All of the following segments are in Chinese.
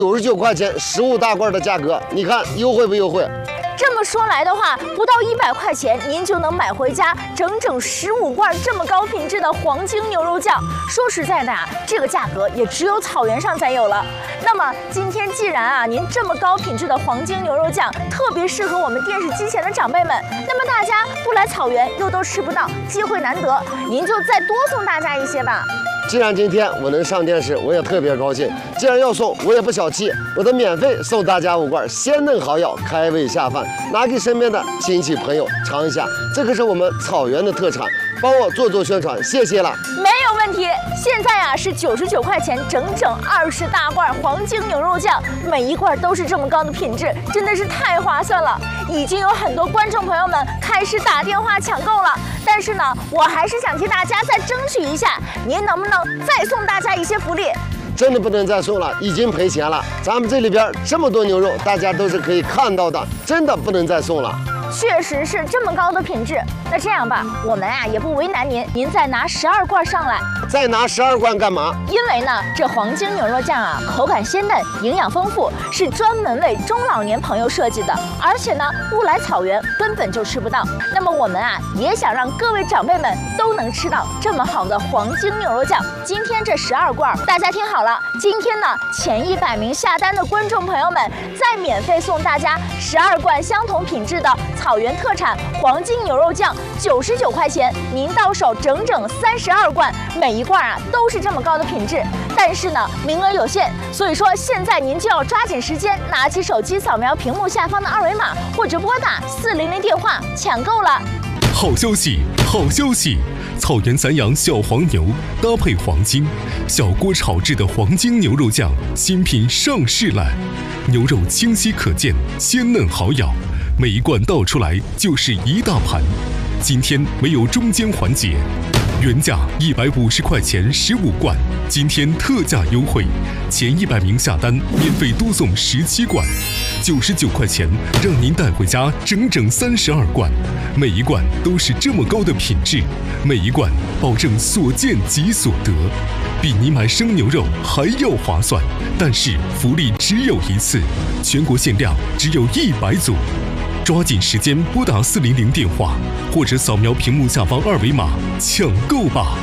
99块钱15大罐的价格，你看优惠不优惠？ 这么说来的话，不到100块钱，您就能买回家整整15罐这么高品质的黄金牛肉酱。说实在的啊，这个价格也只有草原上才有了。那么今天既然啊，您这么高品质的黄金牛肉酱特别适合我们电视机前的长辈们，那么大家不来草原又都吃不到，机会难得，您就再多送大家一些吧。 既然今天我能上电视，我也特别高兴。既然要送，我也不小气，我的免费送大家5罐鲜嫩好咬、开胃下饭，拿给身边的亲戚朋友尝一下。这可是我们草原的特产，帮我做宣传，谢谢了。 没有问题。现在啊是99块钱，整整20大罐黄金牛肉酱，每一罐都是这么高的品质，真的是太划算了。已经有很多观众朋友们开始打电话抢购了。但是呢，我还是想替大家再争取一下，您能不能再送大家一些福利？ 真的不能再送了，已经赔钱了。咱们这里边这么多牛肉，大家都是可以看到的，真的不能再送了。 确实是这么高的品质。那这样吧，我们啊也不为难您，您再拿12罐上来。 再拿12罐干嘛？ 因为呢，这黄金牛肉酱啊，口感鲜嫩，营养丰富，是专门为中老年朋友设计的。而且呢，不来草原根本就吃不到。那么我们啊，也想让各位长辈们都能吃到这么好的黄金牛肉酱。今天这12罐，大家听好了，今天呢，前100名下单的观众朋友们，再免费送大家12罐相同品质的草原特产黄金牛肉酱，99块钱，您到手整整32罐，每一罐啊都是这么高的品质。但是呢，名额有限，所以说现在您就要抓紧时间，拿起手机扫描屏幕下方的2维码，或者拨打400电话抢购了。 好消息，好消息！草原散养小黄牛搭配黄金，小锅炒制的黄金牛肉酱新品上市了，牛肉清晰可见，鲜嫩好咬。每一罐倒出来就是一大盘，今天没有中间环节，原价150块钱15罐，今天特价优惠，前100名下单免费多送17罐，99块钱让您带回家整整32罐，每一罐都是这么高的品质，每一罐保证所见即所得，比你买生牛肉还要划算。但是福利只有一次，全国限量只有100组。抓紧时间拨打400电话，或者扫描屏幕下方2维码抢购吧。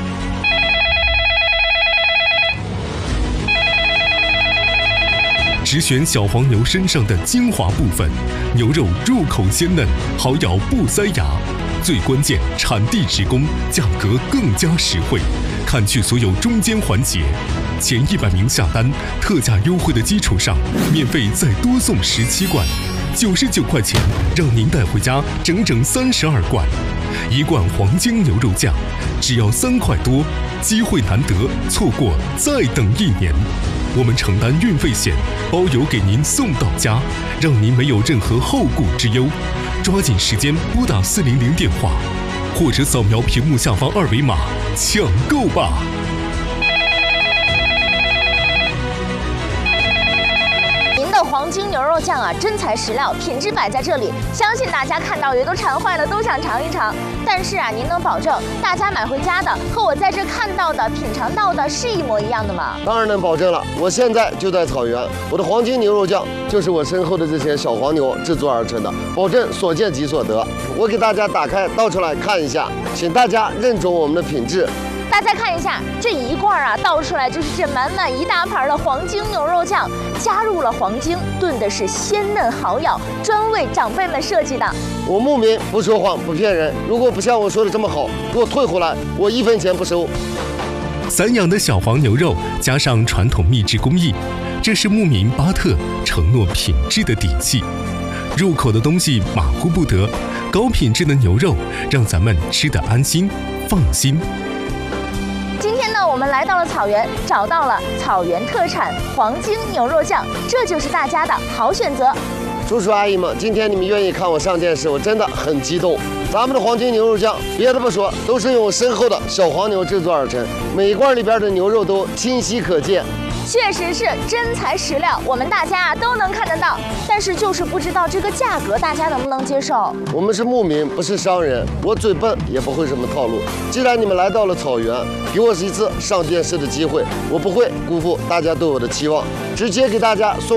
只选小黄牛身上的精华部分，牛肉入口鲜嫩，好咬不塞牙。最关键，产地直供，价格更加实惠，砍去所有中间环节。前100名下单，特价优惠的基础上，免费再多送17罐。99块钱，让您带回家整整32罐，一罐黄金牛肉酱，只要3块多，机会难得，错过再等1年。我们承担运费险，包邮给您送到家，让您没有任何后顾之忧。抓紧时间拨打400电话，或者扫描屏幕下方2维码抢购吧。 黄金牛肉酱啊，真材实料，品质摆在这里，相信大家看到也都馋坏了，都想尝一尝。但是啊，您能保证大家买回家的和我在这看到的、品尝到的是一模一样的吗？ 当然能保证了，我现在就在草原，我的黄金牛肉酱就是我身后的这些小黄牛制作而成的，保证所见即所得。我给大家打开倒出来看一下，请大家认准我们的品质。 大家看一下，这一罐啊倒出来就是这满满一大盘的黄金牛肉酱，加入了黄金，炖的是鲜嫩好咬，专为长辈们设计的。 我牧民不说谎不骗人，如果不像我说的这么好，给我退回来，我1分钱不收。 散养的小黄牛肉加上传统秘制工艺，这是牧民巴特承诺品质的底气。入口的东西马虎不得，高品质的牛肉让咱们吃得安心放心。 今天呢，我们来到了草原，找到了草原特产黄金牛肉酱，这就是大家的好选择。 叔叔阿姨们，今天你们愿意看我上电视，我真的很激动。咱们的黄金牛肉酱，别的不说，都是用我身后的小黄牛制作而成，每一罐里边的牛肉都清晰可见， 确实是真材实料，我们大家都能看得到，但是就是不知道这个价格大家能不能接受。 我们是牧民，不是商人，我嘴笨也不会什么套路。既然你们来到了草原，给我一次上电视的机会，我不会辜负大家对我的期望，直接给大家送